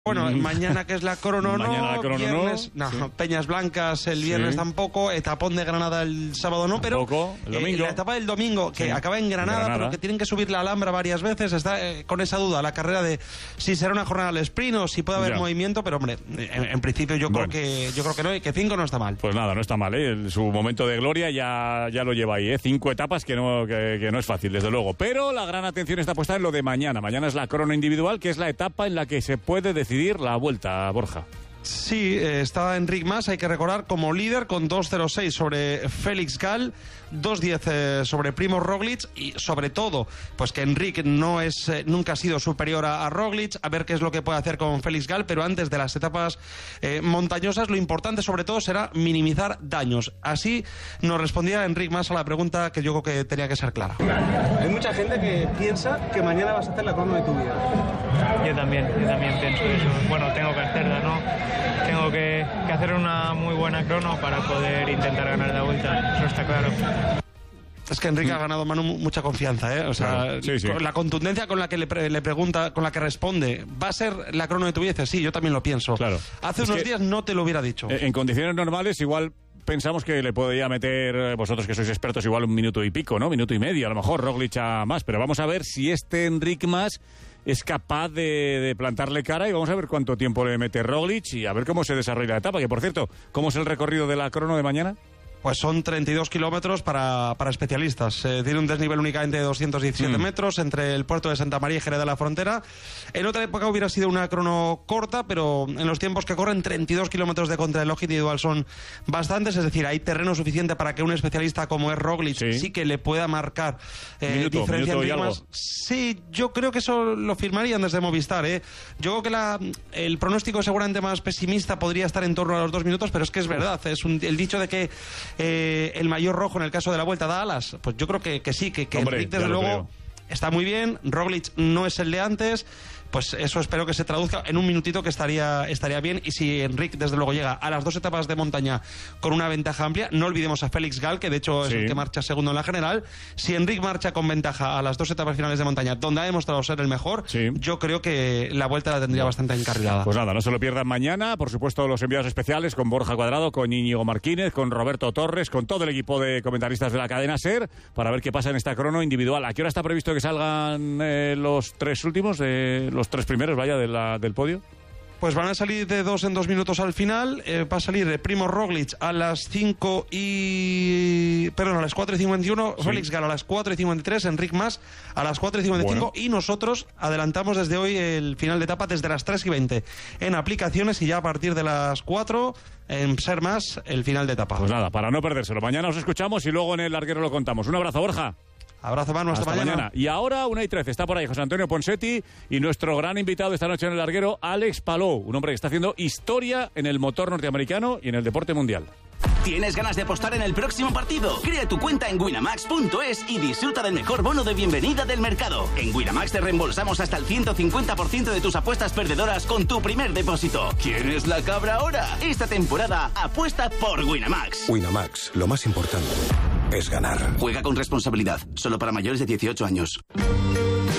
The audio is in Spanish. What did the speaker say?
Bueno, mañana que es la crono, mañana la crono viernes, no, sí. Peñas Blancas el viernes tampoco, etapón de Granada el sábado no, pero tampoco, el domingo. La etapa del domingo, que acaba en Granada, pero que tienen que subir la Alhambra varias veces, está con esa duda la carrera de si será una jornada al sprint o si puede haber movimiento, pero hombre, en principio yo creo que no, y que 5 no está mal. Pues nada, no está mal, su momento de gloria ya lo lleva ahí, 5 etapas que no es fácil, desde luego, pero la gran atención está puesta en lo de mañana. Mañana es la crono individual, que es la etapa en la que se puede decidir la vuelta, Borja. Sí, está Enric Mas, hay que recordar, como líder con 2.06 sobre Félix Gall, 2.10 sobre Primo Roglic y sobre todo, pues que Enric nunca ha sido superior a Roglic, a ver qué es lo que puede hacer con Félix Gall, pero antes de las etapas montañosas lo importante sobre todo será minimizar daños. Así nos respondía Enric Mas a la pregunta que yo creo que tenía que ser clara. Hay mucha gente que piensa que mañana vas a hacer la crono de tu vida. Yo también pienso eso. Bueno, tengo que hacerla, ¿no? Tengo que hacer una muy buena crono para poder intentar ganar la vuelta, eso está claro. Es que Enrique ha ganado, Manu, mucha confianza, ¿eh? O sea, claro, sí. La contundencia con la que le pregunta, con la que responde, ¿va a ser la crono de tu vida? Sí, yo también lo pienso. Claro. Hace unos días no te lo hubiera dicho. En condiciones normales, igual pensamos que le podría meter, vosotros que sois expertos, igual 1 minuto y pico, ¿no? 1 minuto y medio, a lo mejor Roglic a más, pero vamos a ver si este Enric Mas es capaz de plantarle cara y vamos a ver cuánto tiempo le mete Roglic y a ver cómo se desarrolla la etapa, que por cierto, ¿cómo es el recorrido de la crono de mañana? Pues son 32 kilómetros para especialistas. Tiene un desnivel únicamente de 217 metros entre el puerto de Santa María y Jerez de la Frontera. En otra época hubiera sido una crono corta, pero en los tiempos que corren 32 kilómetros de contrarreloj individual son bastantes. Es decir, hay terreno suficiente para que un especialista como es Roglic sí que le pueda marcar diferencia en ritmos. Sí, yo creo que eso lo firmarían desde Movistar. Yo creo que el pronóstico seguramente más pesimista podría estar en torno a los 2 minutos, pero es que es verdad. Es el dicho de que el mayor rojo en el caso de la vuelta da alas, pues yo creo que sí, que Enric desde luego está muy bien. Roglic no es el de antes, pues eso espero que se traduzca en 1 minutito, que estaría bien. Y si Enric desde luego llega a las 2 etapas de montaña con una ventaja amplia, no olvidemos a Félix Gall, que de hecho es el que marcha segundo en la general. Si Enric marcha con ventaja a las 2 etapas finales de montaña, donde ha demostrado ser el mejor, yo creo que la vuelta la tendría bastante encarrilada. Pues nada, no se lo pierdan mañana, por supuesto los enviados especiales con Borja Cuadrado, con Íñigo Martínez, con Roberto Torres, con todo el equipo de comentaristas de la cadena SER, para ver qué pasa en esta crono individual. ¿A qué hora está previsto que salgan los 3 últimos, los 3 primeros, del podio? Pues van a salir de 2 en 2 minutos al final. Va a salir Primo Roglic a las 4:51, Félix Gall a las 4:53, Enric Mas a las 4:55 y nosotros adelantamos desde hoy el final de etapa desde las 3:20 en aplicaciones y ya a partir de las 4 en Ser Más el final de etapa. Pues nada, para no perdérselo. Mañana os escuchamos y luego en el larguero lo contamos. Un abrazo, Borja. Abrazo, Manu, hasta mañana. Y ahora 1:13, está por ahí José Antonio Ponsetti y nuestro gran invitado esta noche en el larguero, Alex Palou, un hombre que está haciendo historia en el motor norteamericano y en el deporte mundial. ¿Tienes ganas de apostar en el próximo partido? Crea tu cuenta en Winamax.es y disfruta del mejor bono de bienvenida del mercado. En Winamax te reembolsamos hasta el 150% de tus apuestas perdedoras con tu primer depósito. ¿Quieres la cabra ahora? Esta temporada apuesta por Winamax. Winamax, lo más importante es ganar. Juega con responsabilidad, solo para mayores de 18 años.